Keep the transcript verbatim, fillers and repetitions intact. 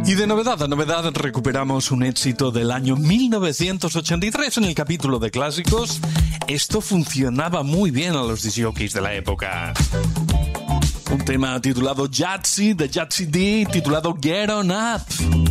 Y de novedad a novedad recuperamos un éxito del año mil novecientos ochenta y tres en el capítulo de clásicos. Esto funcionaba muy bien a los disc jockeys de la época. Un tema titulado Yahtzee, de Yahtzee D, titulado Get On Up.